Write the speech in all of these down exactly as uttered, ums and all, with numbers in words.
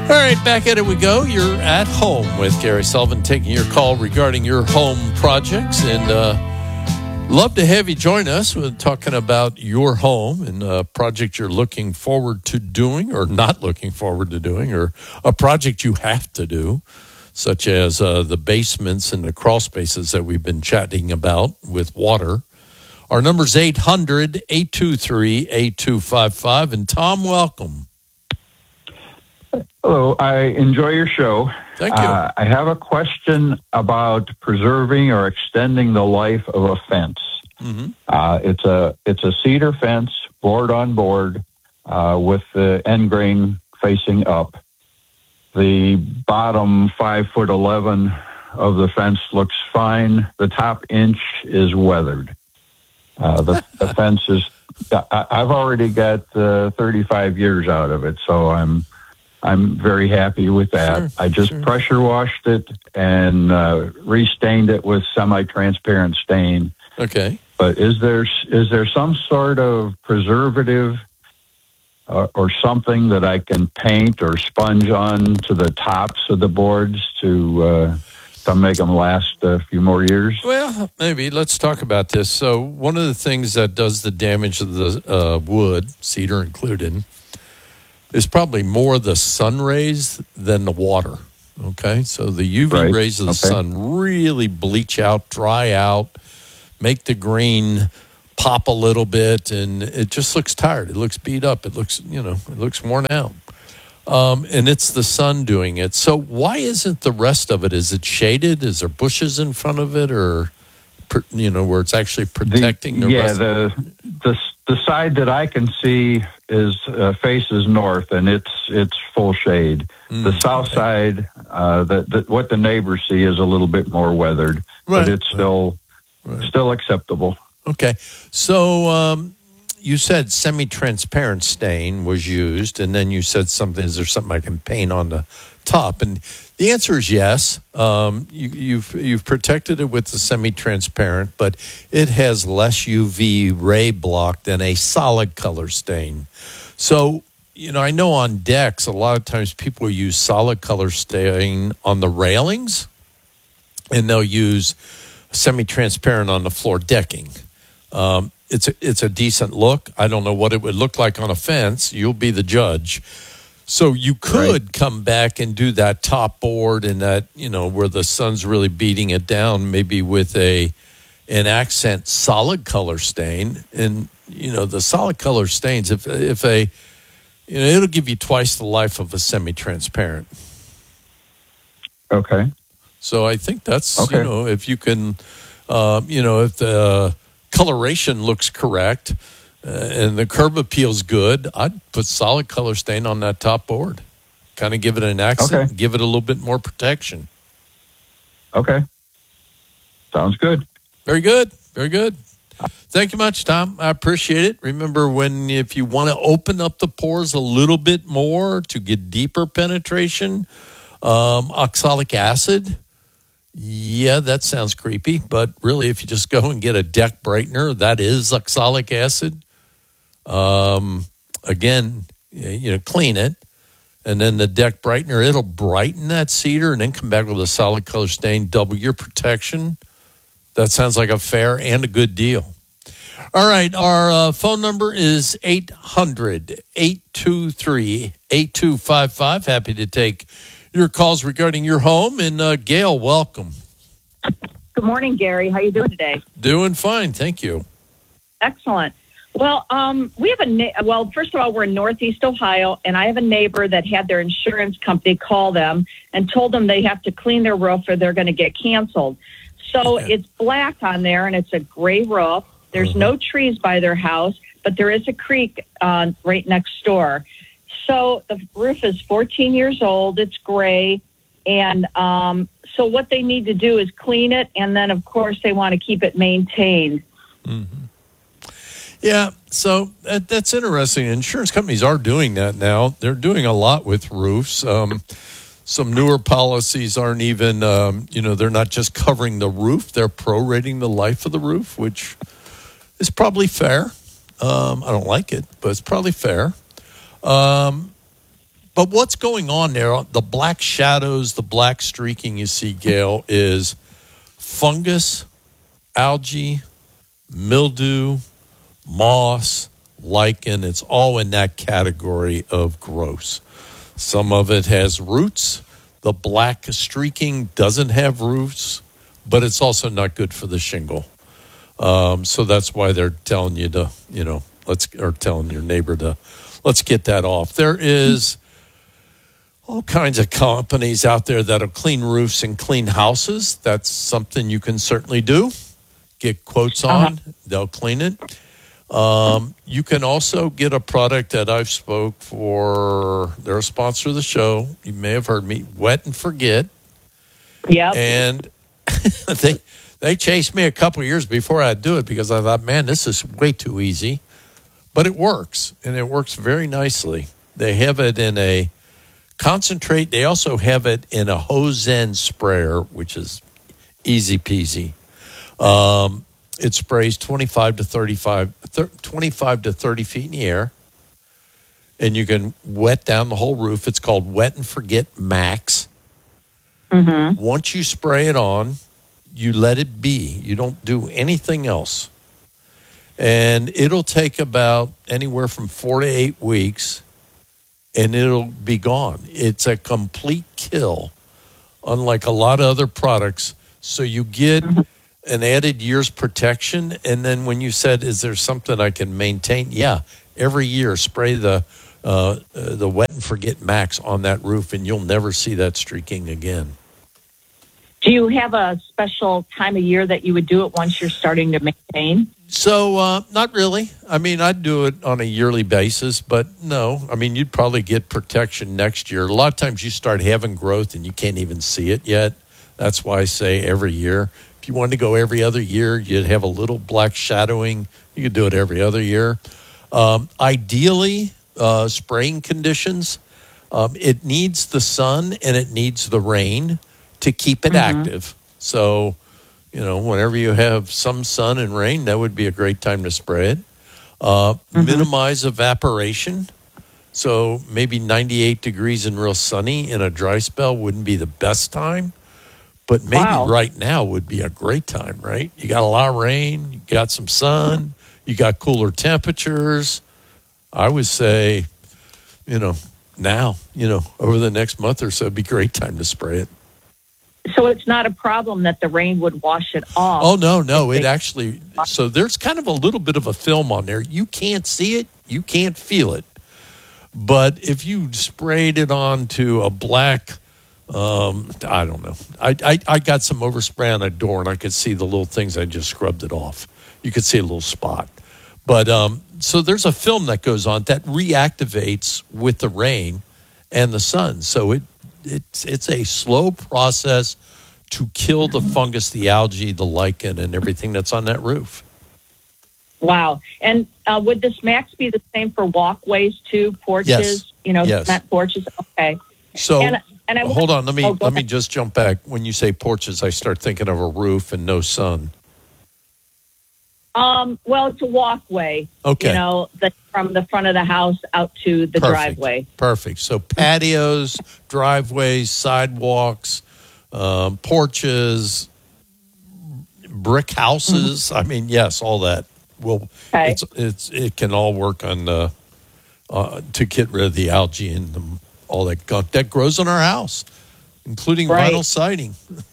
All right, back at it we go. You're at home with Gary Sullivan, taking your call regarding your home projects. And uh, love to have you join us. We're talking about your home and a project you're looking forward to doing or not looking forward to doing, or a project you have to do, such as uh, the basements and the crawl spaces that we've been chatting about with water. Our number's eight hundred, eight two three, eight two five five. And Tom, welcome. Hello, I enjoy your show. Thank you. Uh, I have a question about preserving or extending the life of a fence. Mm-hmm. Uh, it's a it's a cedar fence, board on board, uh, with the end grain facing up. The bottom five foot eleven of the fence looks fine. The top inch is weathered. Uh, the, the fence is. I, I've already got uh, thirty-five years out of it, so I'm. I'm very happy with that. Sure, I just sure. pressure washed it and uh, restained it with semi-transparent stain. Okay. But is there is there some sort of preservative uh, or something that I can paint or sponge on to the tops of the boards to uh, to make them last a few more years? Well, maybe. Let's talk about this. So one of the things that does the damage of the uh, wood, cedar included, is probably more the sun rays than the water, okay? So the U V Right. rays of the Okay. sun really bleach out, dry out, make the green pop a little bit, and it just looks tired. It looks beat up. It looks, you know, it looks worn out. Um, and it's the sun doing it. So why isn't the rest of it? Is it shaded? Is there bushes in front of it, or, you know, where it's actually protecting the, the yeah, rest? the, the the side that I can see is uh, faces north, and it's it's full shade. Mm, the south okay. side, uh, that that what the neighbors see is a little bit more weathered, Right, but it's still right. still acceptable. Okay. So um, you said semi-transparent stain was used, and then you said something, is there something I can paint on the top? And the answer is yes. Um, you, you've you've protected it with the semi-transparent, but it has less U V ray block than a solid color stain. So, you know, I know on decks, a lot of times people use solid color stain on the railings, and they'll use semi-transparent on the floor decking. Um, it's a, it's a decent look. I don't know what it would look like on a fence. You'll be the judge. So you could Right. come back and do that top board and that, you know, where the sun's really beating it down, maybe with a an accent solid color stain. And, you know, the solid color stains, if if a, you know, it'll give you twice the life of a semi-transparent. Okay. So I think that's, Okay. you know, if you can, uh, you know, if the coloration looks correct, Uh, and the curb appeal's good, I'd put solid color stain on that top board. Kind of give it an accent, Okay. give it a little bit more protection. Okay. Sounds good. Very good. Very good. Thank you much, Tom. I appreciate it. Remember, when if you want to open up the pores a little bit more to get deeper penetration, um, oxalic acid, yeah, that sounds creepy. But really, if you just go and get a deck brightener, that is oxalic acid. Um, again, you know, clean it, and then the deck brightener, it'll brighten that cedar, and then come back with a solid color stain, double your protection. That sounds like a fair and a good deal. All right, our uh, phone number is eight hundred, eight two three, eight two five five. Happy to take your calls regarding your home. And uh, Gail, welcome. Good morning, Gary. How you doing today? Doing fine, thank you. Excellent. Well, um, we have a na- well. First of all, we're in Northeast Ohio, and I have a neighbor that had their insurance company call them and told them they have to clean their roof or they're going to get canceled. So Okay. it's black on there, and it's a gray roof. There's Uh-huh. no trees by their house, but there is a creek uh, right next door. So the roof is fourteen years old. It's gray. And um, so what they need to do is clean it. And then, of course, they want to keep it maintained. Mm-hmm. Yeah, so that, that's interesting. Insurance companies are doing that now. They're doing a lot with roofs. Um, some newer policies aren't even, um, you know, they're not just covering the roof. They're prorating the life of the roof, which is probably fair. Um, I don't like it, but it's probably fair. Um, But what's going on there, the black shadows, the black streaking you see, Gail, is fungus, algae, mildew, moss, lichen. It's all in that category of gross. Some of it has roots. The black streaking doesn't have roots, but it's also not good for the shingle. Um, so that's why they're telling you to, you know, let's, or telling your neighbor to, let's get that off. There is all kinds of companies out there that'll clean roofs and clean houses. That's something you can certainly do. Get quotes on, uh-huh. They'll clean it. Um, you can also get a product that I've spoke for. They're a sponsor of the show. You may have heard me, Wet and Forget. Yeah. And they they chased me a couple of years before I'd do it because I thought, man, this is way too easy. But it works, and it works very nicely. They have it in a concentrate. They also have it in a hose end sprayer, which is easy peasy. Um, it sprays twenty-five to thirty-five, twenty-five to thirty feet in the air, and you can wet down the whole roof. It's called Wet and Forget Max. Mm-hmm. Once you spray it on, you let it be. You don't do anything else. And it'll take about anywhere from four to eight weeks, and it'll be gone. It's a complete kill, unlike a lot of other products. So you get an added year's protection. And then when you said, is there something I can maintain? Yeah, every year spray the uh, uh, the Wet and Forget Max on that roof, and you'll never see that streaking again. Do you have a special time of year that you would do it once you're starting to maintain? So, uh, not really. I mean, I'd do it on a yearly basis, but no. I mean, you'd probably get protection next year. A lot of times you start having growth and you can't even see it yet. That's why I say every year. If you wanted to go every other year, you'd have a little black shadowing. You could do it every other year. Um, ideally, uh, spraying conditions, um, it needs the sun and it needs the rain to keep it mm-hmm. active. So, you know, whenever you have some sun and rain, that would be a great time to spray it. Uh, mm-hmm. Minimize evaporation. So maybe ninety-eight degrees and real sunny in a dry spell wouldn't be the best time. But maybe wow. right now would be a great time, right? You got a lot of rain, you got some sun, you got cooler temperatures. I would say, you know, now, you know, over the next month or so, it'd be a great time to spray it. So it's not a problem that the rain would wash it off. Oh, no, no. It actually, so there's kind of a little bit of a film on there. You can't see it. You can't feel it. But if you sprayed it onto a black, um, I don't know. I, I, I got some overspray on a door and I could see the little things. I just scrubbed it off. You could see a little spot. But um, so there's a film that goes on that reactivates with the rain and the sun. So it It's it's a slow process to kill the fungus, the algae, the lichen, and everything that's on that roof. Wow. And uh, would this Max be the same for walkways too, porches? Yes. You know, yes. cement porches? Okay. So and, and I hold on, let me oh, let ahead. me just jump back. When you say porches, I start thinking of a roof and no sun. Um, well, it's a walkway. Okay. You know, the, from the front of the house out to the Perfect. driveway. Perfect. So patios, driveways, sidewalks, um, porches, brick houses. Mm-hmm. I mean, yes, all that. Well, okay. it's it's it can all work on uh, uh, to get rid of the algae and the, all that gunk that grows in our house, including right. vinyl siding.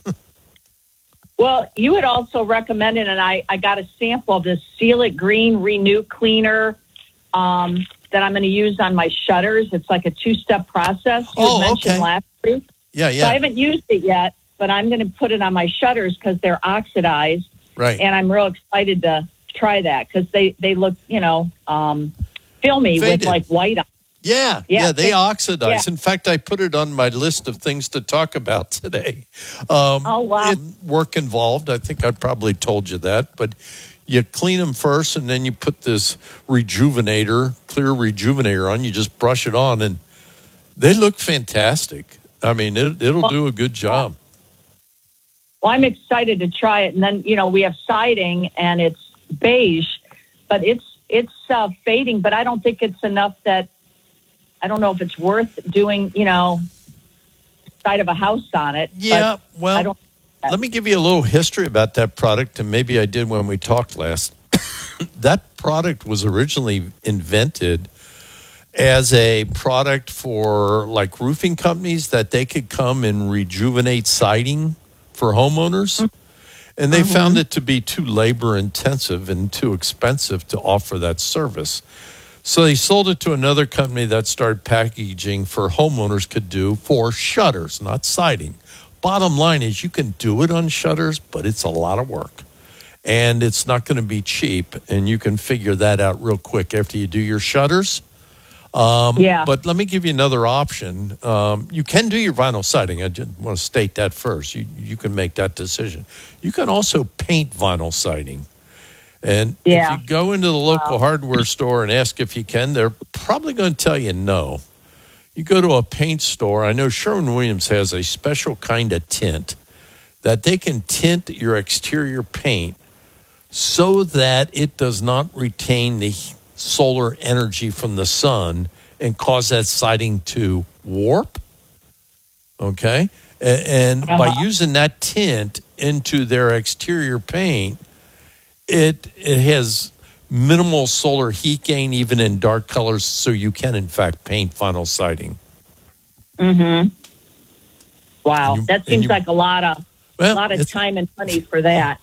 Well, you had also recommended, and I, I got a sample of this Seal It Green Renew Cleaner um, that I'm going to use on my shutters. It's like a two-step process you oh, mentioned okay. last week. Yeah, yeah. So I haven't used it yet, but I'm going to put it on my shutters because they're oxidized. Right. And I'm real excited to try that because they, they look, you know, um, filmy Faded. with like white on. Yeah, yeah, yeah, they oxidize. Yeah. In fact, I put it on my list of things to talk about today. Um, oh, wow. It, work involved. I think I probably told you that. But you clean them first, and then you put this rejuvenator, clear rejuvenator on. You just brush it on, and they look fantastic. I mean, it, it'll well, do a good job. Well, I'm excited to try it. And then, you know, we have siding, and it's beige, but it's, it's uh, fading, but I don't think it's enough that I don't know if it's worth doing, you know, side of a house on it. Yeah, but well, I don't. let me give you a little history about that product, and maybe I did when we talked last. That product was originally invented as a product for like roofing companies that they could come and rejuvenate siding for homeowners. And they mm-hmm. found it to be too labor intensive and too expensive to offer that service. So they sold it to another company that started packaging for homeowners could do for shutters, not siding. Bottom line is you can do it on shutters, but it's a lot of work. And it's not going to be cheap, and you can figure that out real quick after you do your shutters. Um, yeah. But let me give you another option. Um, you can do your vinyl siding. I just want to state that first. You you can make that decision. You can also paint vinyl siding. And yeah. if you go into the local wow. hardware store and ask if you can, they're probably going to tell you no. You go to a paint store. I know Sherwin-Williams has a special kind of tint that they can tint your exterior paint so that it does not retain the solar energy from the sun and cause that siding to warp. Okay? And uh-huh. by using that tint into their exterior paint, it it has minimal solar heat gain even in dark colors, so you can in fact paint vinyl siding. Mm-hmm. Wow. You, that seems you, like a lot of well, a lot of time and money for that.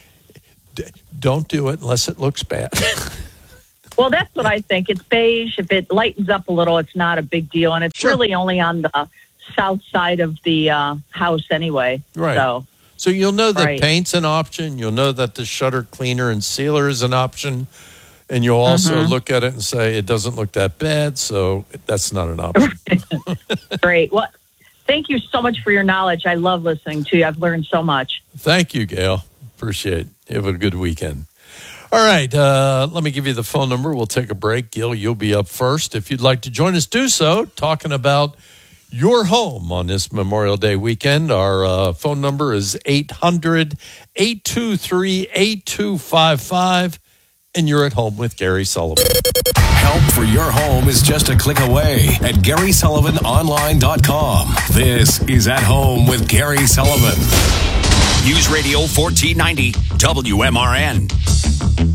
Don't do it unless it looks bad. Well, that's what I think. It's beige. If it lightens up a little, it's not a big deal. And it's sure. really only on the south side of the uh, house anyway. Right. So, so you'll know that right. paint's an option. You'll know that the shutter cleaner and sealer is an option. And you'll also mm-hmm. look at it and say, it doesn't look that bad, so that's not an option. Great. Well, thank you so much for your knowledge. I love listening to you. I've learned so much. Thank you, Gail. Appreciate it. Have a good weekend. All right, uh, let me give you the phone number. We'll take a break. Gil, you'll be up first. If you'd like to join us, do so. Talking about your home on this Memorial Day weekend. Our uh, phone number is eight hundred, eight two three, eight two five five, and you're at home with Gary Sullivan. Help for your home is just a click away at Gary Sullivan Online dot com. This is At Home with Gary Sullivan. News Radio fourteen ninety W M R N.